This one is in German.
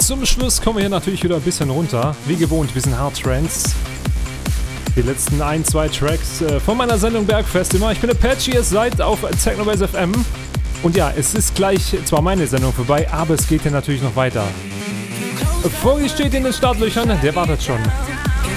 zum Schluss kommen wir hier natürlich wieder ein bisschen runter. Wie gewohnt, ein bisschen Hard Trance. Die letzten 2 Tracks von meiner Sendung Bergfest immer. Ich bin Apache, ihr seid auf Technobase FM. Und ja, es ist gleich zwar meine Sendung vorbei, aber es geht hier natürlich noch weiter. Vogel steht in den Startlöchern, der wartet schon.